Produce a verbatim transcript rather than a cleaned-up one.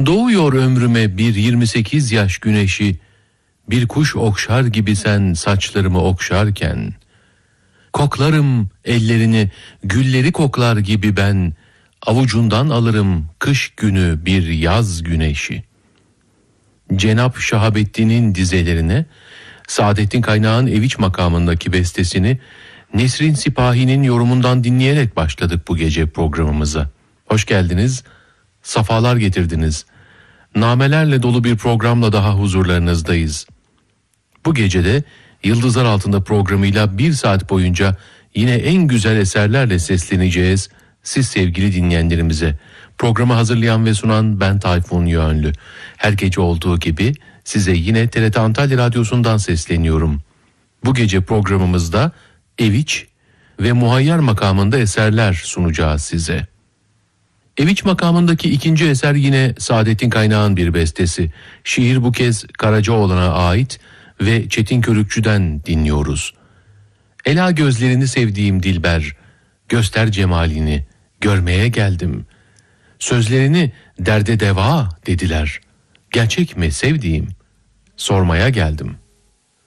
Doğuyor ömrüme bir yirmi sekiz yaş güneşi, bir kuş okşar gibi sen saçlarımı okşarken. Koklarım ellerini, gülleri koklar gibi ben, avucundan alırım kış günü bir yaz güneşi. Cenap Şahabettin'in dizelerine, Saadettin Kaynağ'ın Eviç makamındaki bestesini Nesrin Sipahi'nin yorumundan dinleyerek başladık bu gece programımıza. Hoş geldiniz, safalar getirdiniz. Namelerle dolu bir programla daha huzurlarınızdayız. Bu gecede Yıldızlar Altında programıyla bir saat boyunca yine en güzel eserlerle sesleneceğiz siz sevgili dinleyenlerimize. Programı hazırlayan ve sunan ben Tayfun Yönlü. Her gece olduğu gibi size yine T R T Antalya Radyosu'ndan sesleniyorum. Bu gece programımızda Eviç ve Muhayyer makamında eserler sunacağız size. Eviç makamındaki ikinci eser yine Saadettin Kaynağ'ın bir bestesi. Şiir bu kez Karacaoğlan'a ait ve Çetin Körükçü'den dinliyoruz. Ela gözlerini sevdiğim dilber, göster cemalini, görmeye geldim. Sözlerini derde deva dediler. Gerçek mi sevdiğim? Sormaya geldim.